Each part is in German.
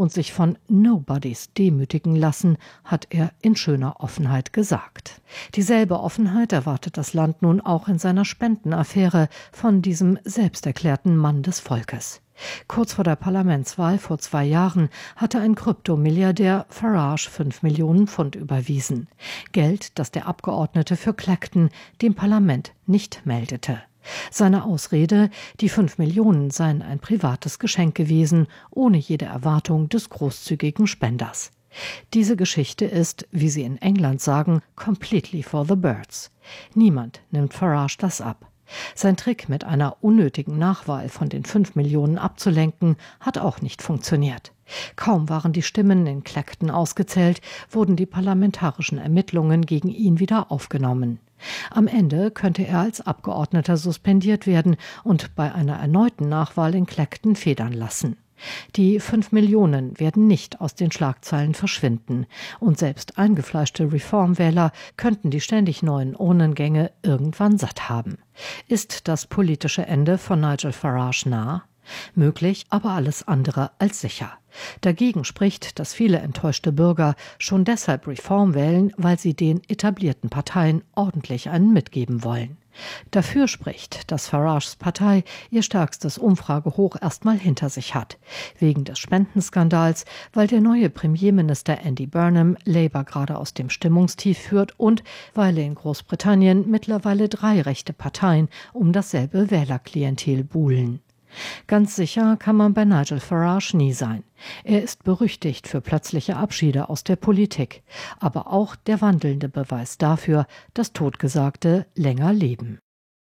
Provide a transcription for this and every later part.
und sich von Nobodies demütigen lassen, hat er in schöner Offenheit gesagt. Dieselbe Offenheit erwartet das Land nun auch in seiner Spendenaffäre von diesem selbsterklärten Mann des Volkes. Kurz vor der Parlamentswahl vor 2 Jahren hatte ein Kryptomilliardär Farage 5 Millionen Pfund überwiesen. Geld, das der Abgeordnete für Clacton dem Parlament nicht meldete. Seine Ausrede, die 5 Millionen seien ein privates Geschenk gewesen, ohne jede Erwartung des großzügigen Spenders. Diese Geschichte ist, wie sie in England sagen, completely for the birds. Niemand nimmt Farage das ab. Sein Trick, mit einer unnötigen Nachwahl von den 5 Millionen abzulenken, hat auch nicht funktioniert. Kaum waren die Stimmen in Clacton ausgezählt, wurden die parlamentarischen Ermittlungen gegen ihn wieder aufgenommen. Am Ende könnte er als Abgeordneter suspendiert werden und bei einer erneuten Nachwahl in Clacton federn lassen. Die 5 Millionen werden nicht aus den Schlagzeilen verschwinden. Und selbst eingefleischte Reformwähler könnten die ständig neuen Urnengänge irgendwann satt haben. Ist das politische Ende von Nigel Farage nah? Möglich, aber alles andere als sicher. Dagegen spricht, dass viele enttäuschte Bürger schon deshalb Reform wählen, weil sie den etablierten Parteien ordentlich einen mitgeben wollen. Dafür spricht, dass Farages Partei ihr stärkstes Umfragehoch erstmal hinter sich hat. Wegen des Spendenskandals, weil der neue Premierminister Andy Burnham Labour gerade aus dem Stimmungstief führt und weil in Großbritannien mittlerweile 3 rechte Parteien um dasselbe Wählerklientel buhlen. Ganz sicher kann man bei Nigel Farage nie sein. Er ist berüchtigt für plötzliche Abschiede aus der Politik, aber auch der wandelnde Beweis dafür, dass Totgesagte länger leben.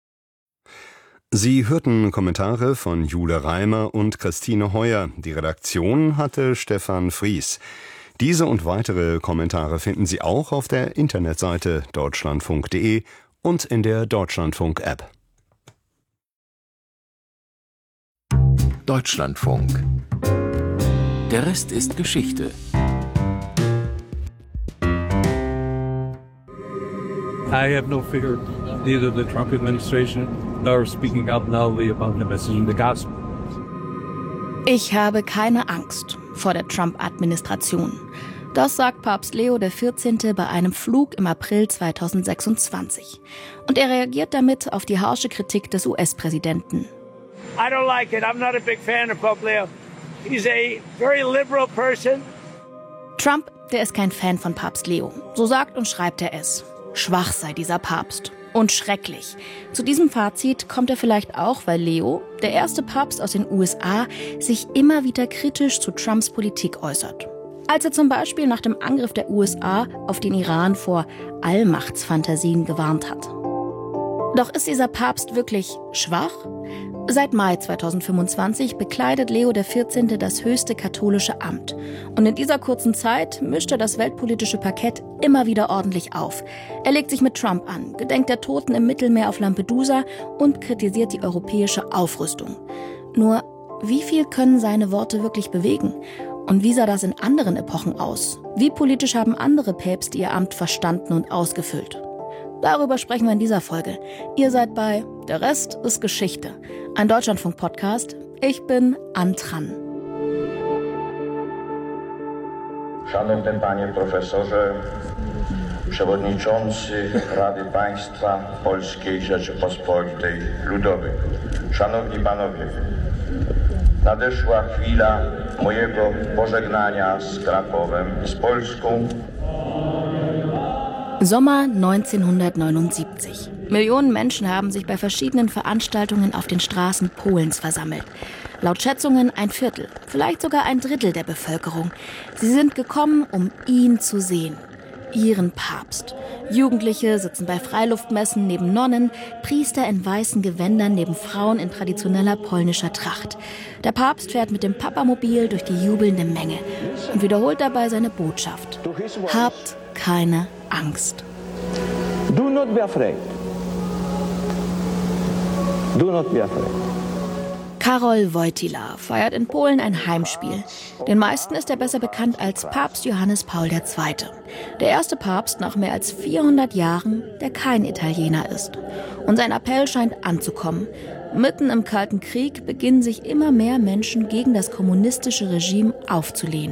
Sie hörten Kommentare von Jule Reimer und Christine Heuer. Die Redaktion hatte Stefan Fries. Diese und weitere Kommentare finden Sie auch auf der Internetseite deutschlandfunk.de und in der Deutschlandfunk-App. Deutschlandfunk. Der Rest ist Geschichte. I have no fear, neither the Trump administration nor speaking out loudly about the message of the gospel. Ich habe keine Angst vor der Trump-Administration. Das sagt Papst Leo XIV. Bei einem Flug im April 2026. Und er reagiert damit auf die harsche Kritik des US-Präsidenten. I don't like it. I'm not a big fan of Pope Leo. He's a very liberal person. Trump, der ist kein Fan von Papst Leo. So sagt und schreibt er es. Schwach sei dieser Papst. Und schrecklich. Zu diesem Fazit kommt er vielleicht auch, weil Leo, der erste Papst aus den USA, sich immer wieder kritisch zu Trumps Politik äußert. Als er zum Beispiel nach dem Angriff der USA auf den Iran vor Allmachtsfantasien gewarnt hat. Doch ist dieser Papst wirklich schwach? Seit Mai 2025 bekleidet Leo XIV. Das höchste katholische Amt. Und in dieser kurzen Zeit mischt er das weltpolitische Parkett immer wieder ordentlich auf. Er legt sich mit Trump an, gedenkt der Toten im Mittelmeer auf Lampedusa und kritisiert die europäische Aufrüstung. Nur, wie viel können seine Worte wirklich bewegen? Und wie sah das in anderen Epochen aus? Wie politisch haben andere Päpste ihr Amt verstanden und ausgefüllt? Darüber sprechen wir in dieser Folge. Ihr seid bei Der Rest ist Geschichte, ein Deutschlandfunk-Podcast. Ich bin Antran. Szanowny Panie Profesorze, Przewodniczący Rady Państwa Polskiej Rzeczypospolitej Ludowej. Szanowni Panowie, nadeszła chwila mojego pożegnania z Krakowem i z Polską. Sommer 1979. Millionen Menschen haben sich bei verschiedenen Veranstaltungen auf den Straßen Polens versammelt. Laut Schätzungen 1/4, vielleicht sogar 1/3 der Bevölkerung. Sie sind gekommen, um ihn zu sehen. Ihren Papst. Jugendliche sitzen bei Freiluftmessen neben Nonnen, Priester in weißen Gewändern neben Frauen in traditioneller polnischer Tracht. Der Papst fährt mit dem Papamobil durch die jubelnde Menge und wiederholt dabei seine Botschaft. Habt keine Angst. Do not be afraid. Do not be afraid. Karol Wojtyła feiert in Polen ein Heimspiel. Den meisten ist er besser bekannt als Papst Johannes Paul II. Der erste Papst nach mehr als 400 Jahren, der kein Italiener ist. Und sein Appell scheint anzukommen. Mitten im Kalten Krieg beginnen sich immer mehr Menschen gegen das kommunistische Regime aufzulehnen.